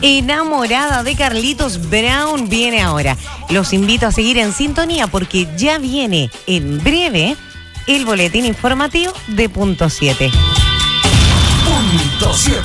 Enamorada de Carlitos Brown viene ahora. Los invito a seguir en sintonía porque ya viene en breve el boletín informativo de Punto 7. Punto 7.